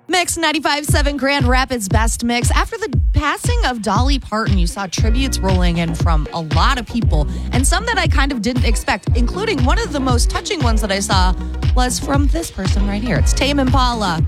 Mix 95.7 Grand Rapids Best Mix. After the passing of Dolly Parton, you saw tributes rolling in from a lot of people, and some that I kind of didn't expect, including one of the most touching ones that I saw was from this person right here. It's Tame Impala.